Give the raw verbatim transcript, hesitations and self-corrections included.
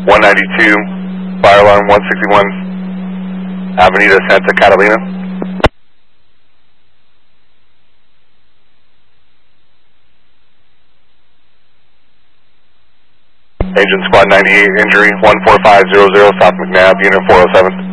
one ninety-two, fire alarm one sixty-one, Avenida Santa Catalina. Agent Squad ninety-eight, injury one four five zero zero, South McNabb, Unit four oh seven.